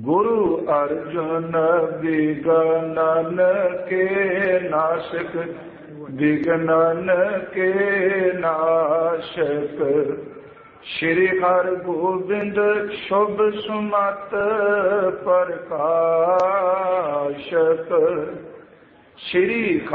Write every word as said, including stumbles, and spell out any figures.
गुरु अर्जुन विगनन के नाशक, विगनन के नाशक। श्री हर गोबिंद शुभ सुमत प्रकाशक। श्री